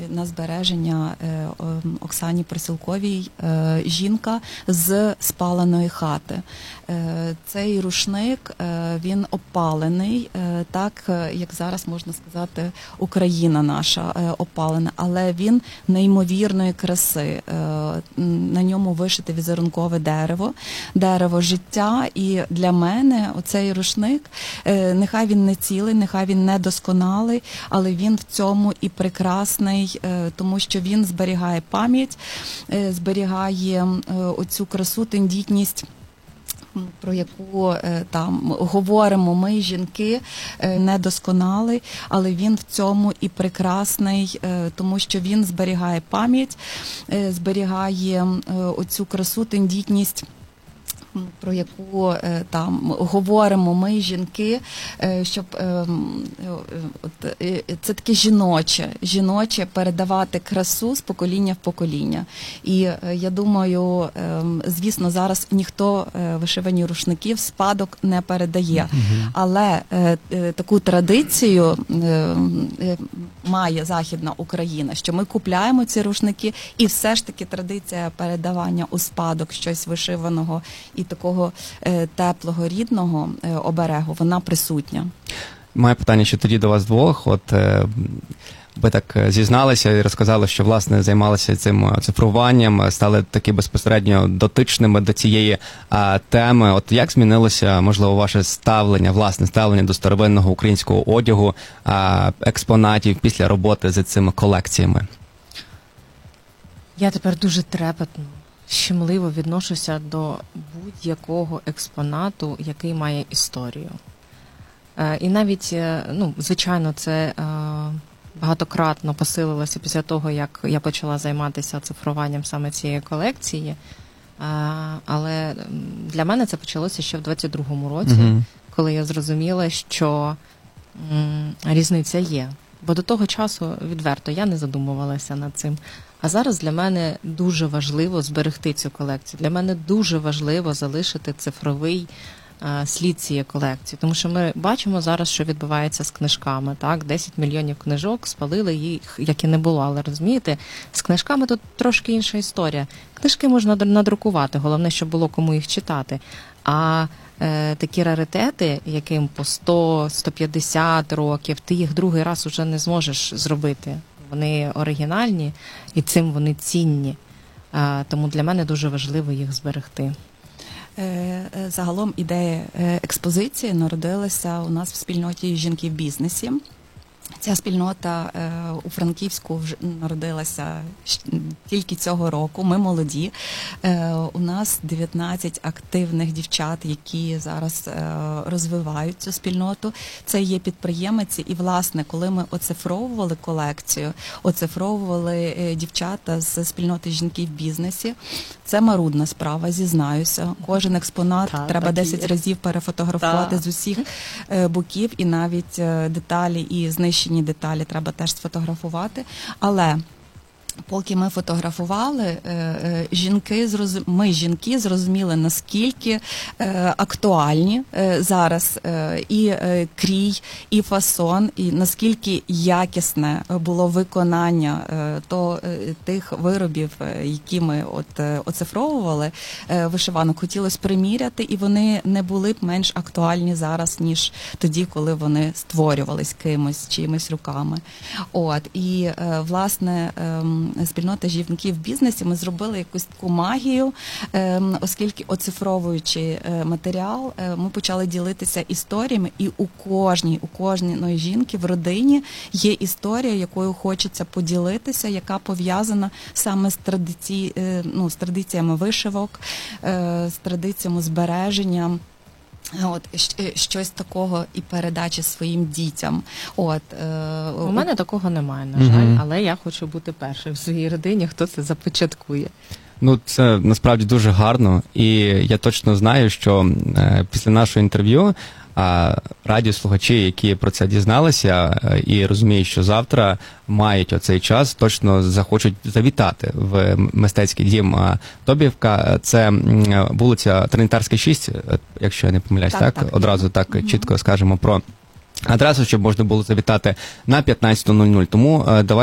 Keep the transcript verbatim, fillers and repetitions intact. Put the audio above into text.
на збереження Оксані Присілковій жінка з спаленої хати. Цей рушник, він опалений, так, як зараз можна сказати, Україна наша опалена, але він неймовірної краси. На ньому вишите візерункове дерево, дерево життя, і для мене оцей рушник, нехай він не цілий, нехай він не досконалий, але він в цьому і прекрасний, тому що він зберігає пам'ять, зберігає оцю красу, тендітність, про яку там говоримо ми, жінки, недосконалий, але він в цьому і прекрасний, тому що він зберігає пам'ять, зберігає оцю красу, тендітність, про яку там говоримо ми, жінки, щоб от, це таке жіноче, жіноче передавати красу з покоління в покоління. І я думаю, звісно, зараз ніхто вишивані рушники в спадок не передає, але таку традицію має Західна Україна, що ми купляємо ці рушники, і все ж таки традиція передавання у спадок щось вишиваного і такого е, теплого, рідного е, оберегу, вона присутня. Моє питання ще тоді до вас двох. От е, ви так зізналися і розказали, що, власне, займалися цим цифруванням, стали таки безпосередньо дотичними до цієї а, теми. От як змінилося, можливо, ваше ставлення, власне ставлення до старовинного українського одягу, а, експонатів після роботи з цими колекціями? Я тепер дуже трепетно, щемливо відношуся до будь-якого експонату, який має історію. І навіть, ну, звичайно, це багатократно посилилося після того, як я почала займатися цифруванням саме цієї колекції. Але для мене це почалося ще в двадцять другому році, mm-hmm. коли я зрозуміла, що м, різниця є. Бо до того часу, відверто, я не задумувалася над цим. А зараз для мене дуже важливо зберегти цю колекцію. Для мене дуже важливо залишити цифровий а, слід цієї колекції. Тому що ми бачимо зараз, що відбувається з книжками. Так? десять мільйонів книжок, спалили їх, як і не було. Але розумієте, з книжками тут трошки інша історія. Книжки можна надрукувати, головне, щоб було кому їх читати. А е, такі раритети, яким по сто - сто п'ятдесят років, ти їх другий раз уже не зможеш зробити. Вони оригінальні, і цим вони цінні. А, тому для мене дуже важливо їх зберегти. Загалом ідея експозиції народилася у нас в спільноті «Жінки в бізнесі». Ця спільнота е, у Франківську вже народилася тільки цього року. Ми молоді. Е, у нас дев'ятнадцять активних дівчат, які зараз е, розвивають цю спільноту. Це є підприємиці. І, власне, коли ми оцифровували колекцію, оцифровували е, дівчата з спільноти «Жінки в бізнесі», це марудна справа, зізнаюся. Кожен експонат та, треба десять разів перефотографувати та. з усіх е, боків, і навіть е, деталі і знищені деталі треба теж сфотографувати. Але поки ми фотографували, жінки, ми, жінки, зрозуміли, наскільки актуальні зараз і крій, і фасон, і наскільки якісне було виконання то, тих виробів, які ми от оцифровували, вишиванок, хотілося приміряти, і вони не були б менш актуальні зараз, ніж тоді, коли вони створювались кимось, чиїмись руками. От, і, власне, спільнота «Жінки в бізнесі», ми зробили якусь таку магію, оскільки оцифровуючи матеріал, ми почали ділитися історіями, і у кожній, у кожної жінки в родині є історія, якою хочеться поділитися, яка пов'язана саме з, традиці... ну, з традиціями вишивок, з традиціями збереження. От щось такого і передачі своїм дітям. От е, у мене такого немає, на жаль, mm-hmm. але я хочу бути першою в своїй родині, хто це започаткує. Ну, це насправді дуже гарно, і я точно знаю, що е, після нашого інтерв'ю а радіослухачі, які про це дізналися і розуміють, що завтра мають оцей час, точно захочуть завітати в мистецький дім Тобівка. Це вулиця Тринітарська, шість, якщо я не помиляюсь, так? так? так. Одразу так mm-hmm. чітко скажемо про адресу, щоб можна було завітати на п'ятнадцяту нуль нуль. Тому давайте